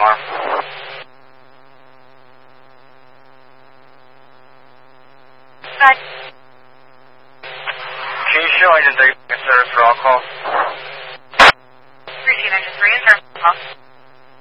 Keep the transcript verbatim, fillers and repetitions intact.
alarm. Bye. Can you show agent that service for